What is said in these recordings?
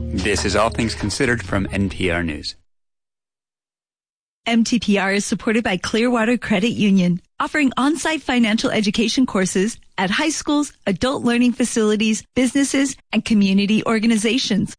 This is All Things Considered from NPR News. MTPR is supported by Clearwater Credit Union, offering on-site financial education courses at high schools, adult learning facilities, businesses, and community organizations.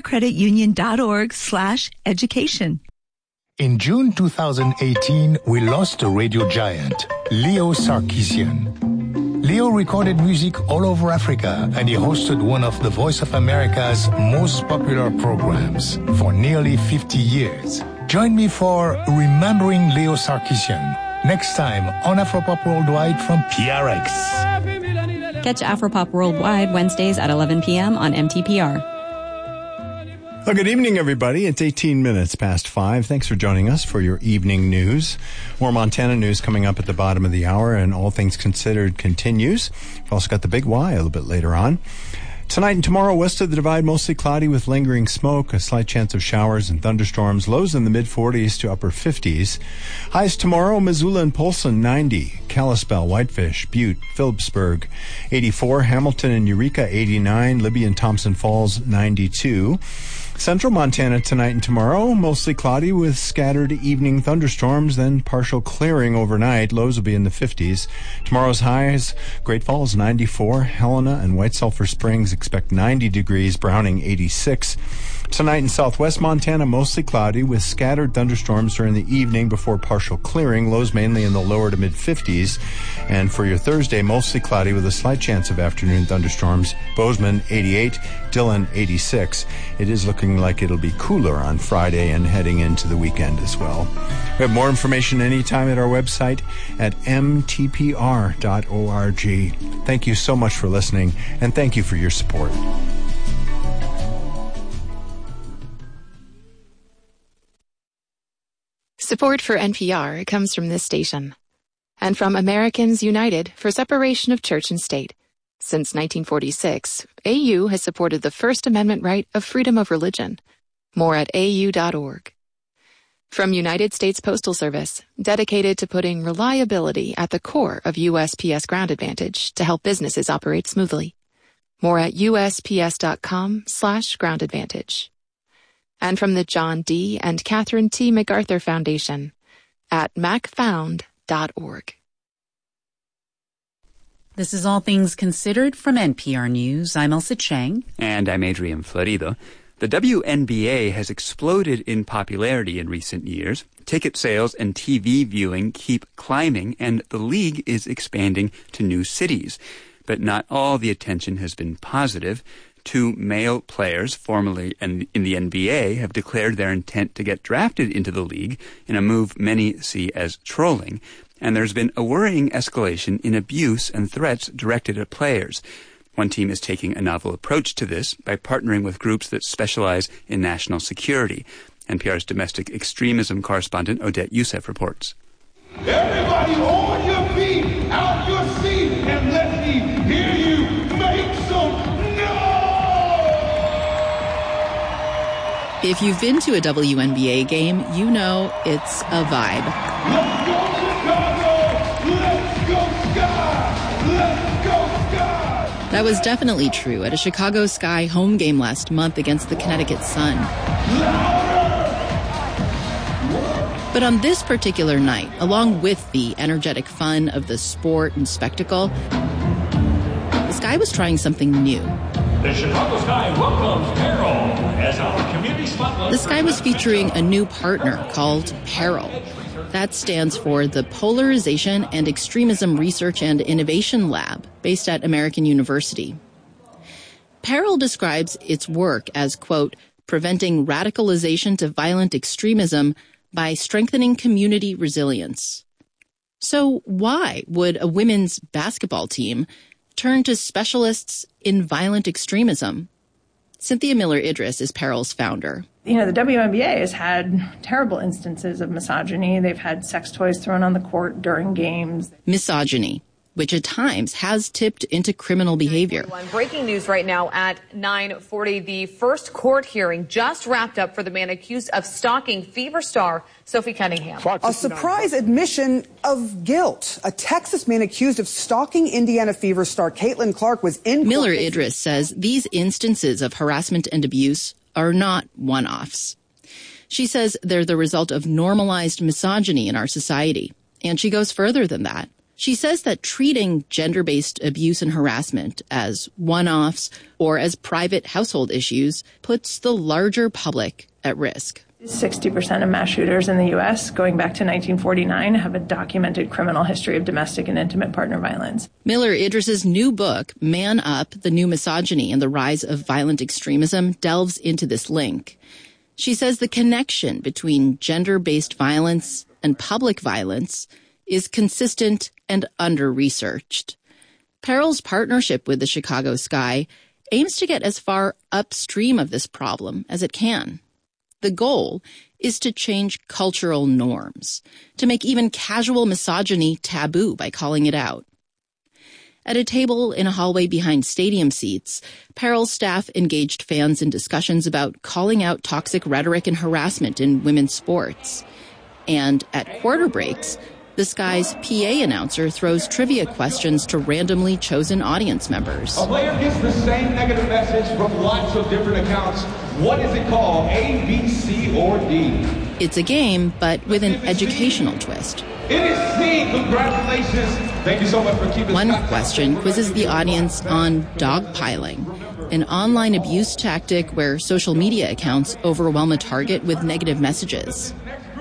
ClearwaterCreditUnion.org/education. In June 2018, we lost a radio giant, Leo Sarkisian. Leo recorded music all over Africa, and he hosted one of the Voice of America's most popular programs for nearly 50 years. Join me for Remembering Leo Sarkisian next time on Afropop Worldwide from PRX. Catch Afropop Worldwide Wednesdays at 11 p.m. on MTPR. Well, good evening, everybody. It's 18 minutes past 5. Thanks for joining us for your evening news. More Montana news coming up at the bottom of the hour, and All Things Considered continues. We've also got the Big Y a little bit later on. Tonight and tomorrow, west of the Divide, mostly cloudy with lingering smoke, a slight chance of showers and thunderstorms, lows in the mid-40s to upper 50s. Highs tomorrow, Missoula and Polson, 90. Kalispell, Whitefish, Butte, Phillipsburg, 84. Hamilton and Eureka, 89. Libby and Thompson Falls, 92. Central Montana tonight and tomorrow, mostly cloudy with scattered evening thunderstorms, then partial clearing overnight. Lows will be in the 50s. Tomorrow's highs, Great Falls 94, Helena and White Sulphur Springs expect 90 degrees, Browning 86. Tonight in southwest Montana, mostly cloudy with scattered thunderstorms during the evening before partial clearing. Lows mainly in the lower to mid-50s. And for your Thursday, mostly cloudy with a slight chance of afternoon thunderstorms. Bozeman 88, Dillon 86. It is looking like it'll be cooler on Friday and heading into the weekend as well. We have more information anytime at our website at mtpr.org. Thank you so much for listening, and thank you for your support. Support for NPR comes from this station and from Americans United for Separation of Church and State. Since 1946, AU has supported the First Amendment right of freedom of religion. More at au.org. From United States Postal Service, dedicated to putting reliability at the core of USPS Ground Advantage to help businesses operate smoothly. More at usps.com/Ground Advantage. And from the John D. and Catherine T. MacArthur Foundation at macfound.org. This is All Things Considered from NPR News. I'm Elsa Chang. And I'm Adrian Florido. The WNBA has exploded in popularity in recent years. Ticket sales and TV viewing keep climbing, and the league is expanding to new cities. But not all the attention has been positive. 2 male players formerly in the NBA have declared their intent to get drafted into the league in a move many see as trolling. And there's been a worrying escalation in abuse and threats directed at players. One team is taking a novel approach to this by partnering with groups that specialize in national security. NPR's domestic extremism correspondent Odette Youssef reports. Everybody on your feet, out your seat, and let me hear you make some noise! If you've been to a WNBA game, you know it's a vibe. Let's go Chicago! Let's go Sky! Let's go Sky! That was definitely true at a Chicago Sky home game last month against the Connecticut Sun. But on this particular night, along with the energetic fun of the sport and spectacle, the Sky was trying something new. The Chicago Sky welcomes Peril as our community spotlight. The Sky was featuring a new partner called Peril. That stands for the Polarization and Extremism Research and Innovation Lab, based at American University. Peril describes its work as, quote, preventing radicalization to violent extremism by strengthening community resilience. So why would a women's basketball team turn to specialists in violent extremism? Cynthia Miller-Idris is Peril's founder. You know, the WNBA has had terrible instances of misogyny. They've had sex toys thrown on the court during games. Misogyny, which at times has tipped into criminal behavior. Breaking news right now at 9:40. The first court hearing just wrapped up for the man accused of stalking Fever star Sophie Cunningham. A surprise admission of guilt. A Texas man accused of stalking Indiana Fever star Caitlin Clark was in court. Miller-Idris says these instances of harassment and abuse are not one-offs. She says they're the result of normalized misogyny in our society. And she goes further than that. She says that treating gender-based abuse and harassment as one-offs or as private household issues puts the larger public at risk. 60% of mass shooters in the U.S., going back to 1949, have a documented criminal history of domestic and intimate partner violence. Miller Idris's new book, Man Up, The New Misogyny and the Rise of Violent Extremism, delves into this link. She says the connection between gender-based violence and public violence is consistent and under-researched. Perel's partnership with the Chicago Sky aims to get as far upstream of this problem as it can. The goal is to change cultural norms, to make even casual misogyny taboo by calling it out. At a table in a hallway behind stadium seats, Perel's staff engaged fans in discussions about calling out toxic rhetoric and harassment in women's sports. And at quarter breaks, the Sky's PA announcer throws trivia questions to randomly chosen audience members. A player gets the same negative message from lots of different accounts. What is it called? A, B, C, or D? It's a game, but with an educational twist. It is C. Congratulations. Thank you so much for keeping One question quizzes the audience on dogpiling, an online abuse tactic where social media accounts overwhelm a target with negative messages.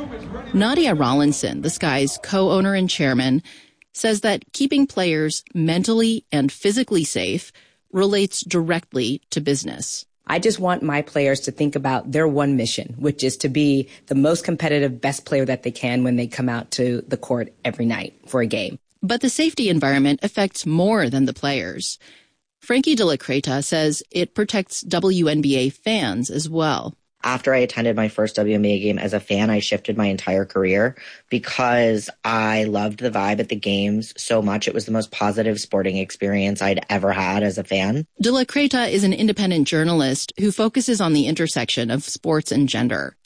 Nadia Rawlinson, the Sky's co-owner and chairman, says that keeping players mentally and physically safe relates directly to business. I just want my players to think about their one mission, which is to be the most competitive, best player that they can when they come out to the court every night for a game. But the safety environment affects more than the players. Frankie De La Creta says it protects WNBA fans as well. After I attended my first WNBA game as a fan, I shifted my entire career because I loved the vibe at the games so much. It was the most positive sporting experience I'd ever had as a fan. De La Creta is an independent journalist who focuses on the intersection of sports and gender.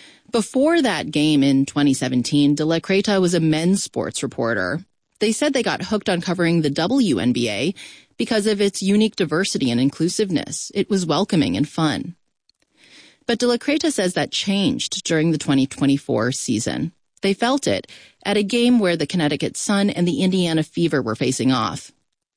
Before that game in 2017, De La Creta was a men's sports reporter. They said they got hooked on covering the WNBA because of its unique diversity and inclusiveness. It was welcoming and fun. But De La Creta says that changed during the 2024 season. They felt it at a game where the Connecticut Sun and the Indiana Fever were facing off.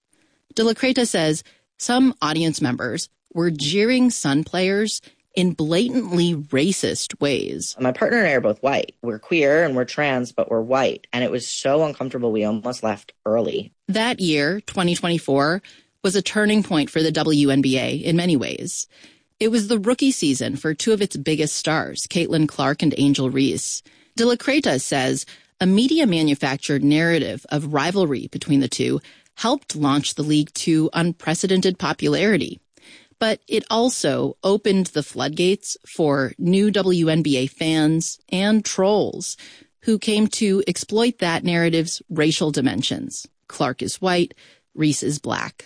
De La Creta says some audience members were jeering Sun players in blatantly racist ways. My partner and I are both white. We're queer and we're trans, but we're white. And it was so uncomfortable, we almost left early. That year, 2024, was a turning point for the WNBA in many ways. It was the rookie season for two of its biggest stars, Caitlin Clark and Angel Reese. De La Creta says a media-manufactured narrative of rivalry between the two helped launch the league to unprecedented popularity. But it also opened the floodgates for new WNBA fans and trolls who came to exploit that narrative's racial dimensions. Clark is white, Reese is black.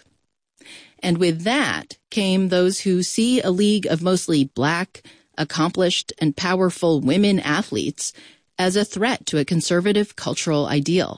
And with that came those who see a league of mostly black, accomplished, and powerful women athletes as a threat to a conservative cultural ideal.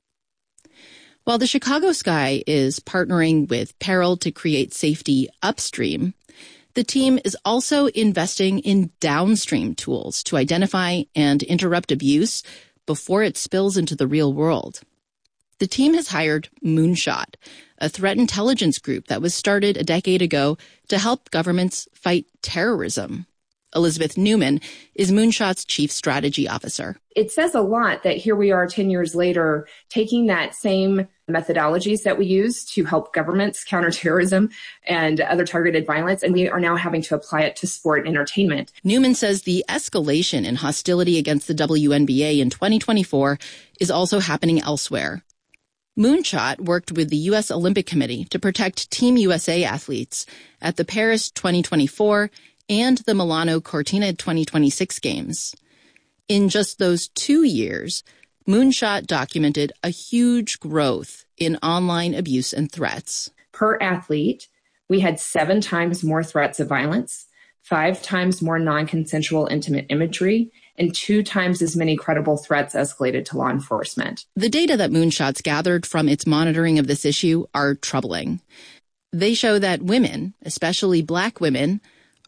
While the Chicago Sky is partnering with Perel to create safety upstream, the team is also investing in downstream tools to identify and interrupt abuse before it spills into the real world. The team has hired Moonshot, a threat intelligence group that was started a decade ago to help governments fight terrorism. Elizabeth Newman is Moonshot's chief strategy officer. It says a lot that here we are 10 years later, taking that same methodologies that we use to help governments counter terrorism and other targeted violence, and we are now having to apply it to sport and entertainment. Newman says the escalation in hostility against the WNBA in 2024 is also happening elsewhere. Moonshot worked with the U.S. Olympic Committee to protect Team USA athletes at the Paris 2024 and the Milano Cortina 2026 games. In just those 2 years, Moonshot documented a huge growth in online abuse and threats. Per athlete, we had 7 times more threats of violence, 5 times more non-consensual intimate imagery, and 2 times as many credible threats escalated to law enforcement. The data that Moonshot's gathered from its monitoring of this issue are troubling. They show that women, especially black women,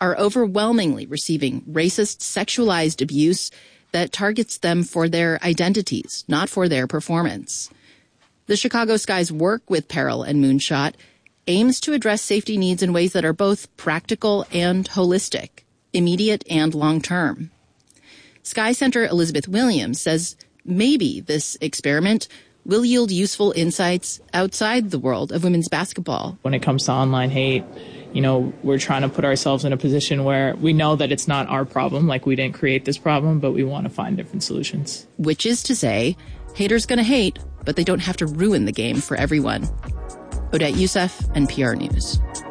are overwhelmingly receiving racist, sexualized abuse that targets them for their identities, not for their performance. The Chicago Sky's work with Peril and Moonshot aims to address safety needs in ways that are both practical and holistic, immediate and long-term. Sky Center Elizabeth Williams says maybe this experiment will yield useful insights outside the world of women's basketball. When it comes to online hate, we're trying to put ourselves in a position where we know that it's not our problem, like we didn't create this problem, but we want to find different solutions. Which is to say, haters gonna hate, but they don't have to ruin the game for everyone. Odette Yousef, NPR News.